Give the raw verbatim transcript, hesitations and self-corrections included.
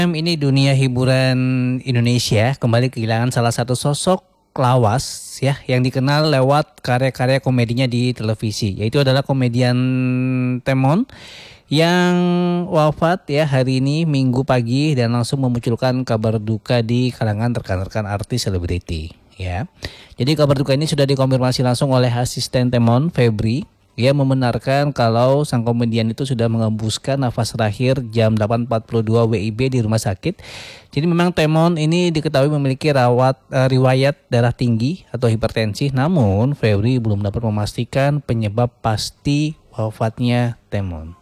Ini dunia hiburan Indonesia kembali kehilangan salah satu sosok lawas ya yang dikenal lewat karya-karya komedinya di televisi, yaitu adalah komedian Temon yang wafat ya hari ini Minggu pagi dan langsung memunculkan kabar duka di kalangan rekan-rekan artis selebriti ya. Jadi kabar duka ini sudah dikonfirmasi langsung oleh asisten Temon, Febri. Ia membenarkan kalau sang komedian itu sudah mengembuskan nafas terakhir jam delapan empat puluh dua W I B di rumah sakit. Jadi memang Temon ini diketahui memiliki rawat uh, riwayat darah tinggi atau hipertensi. Namun Febri belum dapat memastikan penyebab pasti wafatnya Temon.